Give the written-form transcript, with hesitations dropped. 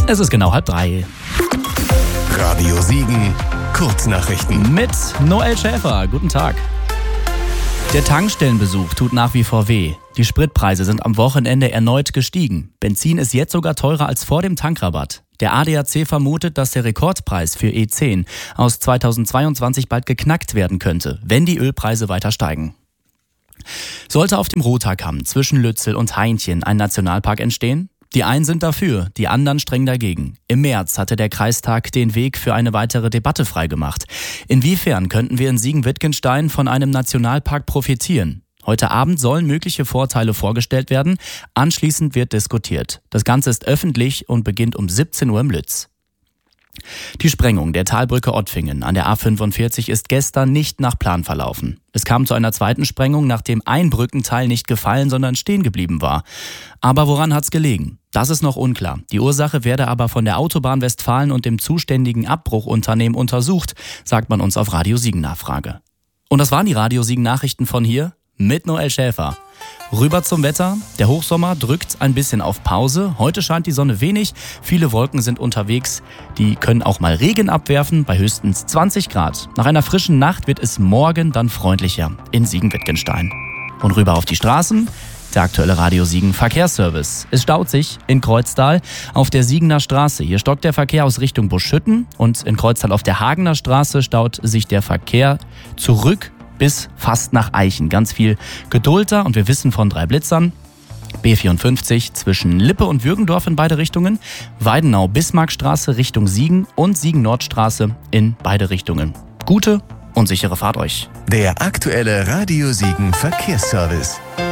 Es ist genau 2:30. Radio Siegen, Kurznachrichten. Mit Noel Schäfer. Guten Tag. Der Tankstellenbesuch tut nach wie vor weh. Die Spritpreise sind am Wochenende erneut gestiegen. Benzin ist jetzt sogar teurer als vor dem Tankrabatt. Der ADAC vermutet, dass der Rekordpreis für E10 aus 2022 bald geknackt werden könnte, wenn die Ölpreise weiter steigen. Sollte auf dem Rothaarkamm zwischen Lützel und Hainchen ein Nationalpark entstehen? Die einen sind dafür, die anderen streng dagegen. Im März hatte der Kreistag den Weg für eine weitere Debatte freigemacht. Inwiefern könnten wir in Siegen-Wittgenstein von einem Nationalpark profitieren? Heute Abend sollen mögliche Vorteile vorgestellt werden. Anschließend wird diskutiert. Das Ganze ist öffentlich und beginnt um 17 Uhr im Lütz. Die Sprengung der Talbrücke Ottfingen an der A45 ist gestern nicht nach Plan verlaufen. Es kam zu einer zweiten Sprengung, nachdem ein Brückenteil nicht gefallen, sondern stehen geblieben war. Aber woran hat's gelegen? Das ist noch unklar. Die Ursache werde aber von der Autobahn Westfalen und dem zuständigen Abbruchunternehmen untersucht, sagt man uns auf Radio Siegen Nachfrage. Und das waren die Radio Siegen Nachrichten von hier mit Noel Schäfer. Rüber zum Wetter. Der Hochsommer drückt ein bisschen auf Pause. Heute scheint die Sonne wenig. Viele Wolken sind unterwegs. Die können auch mal Regen abwerfen bei höchstens 20 Grad. Nach einer frischen Nacht wird es morgen dann freundlicher in Siegen-Wittgenstein. Und rüber auf die Straßen. Der aktuelle Radio Siegen Verkehrsservice. Es staut sich in Kreuztal auf der Siegener Straße. Hier stockt der Verkehr aus Richtung Buschütten. Und in Kreuztal auf der Hagener Straße staut sich der Verkehr zurück bis fast nach Eichen. Ganz viel Geduld da und wir wissen von 3 Blitzern. B54 zwischen Lippe und Würgendorf in beide Richtungen, Weidenau-Bismarckstraße Richtung Siegen und Siegen-Nordstraße in beide Richtungen. Gute und sichere Fahrt euch. Der aktuelle Radio Siegen Verkehrsservice.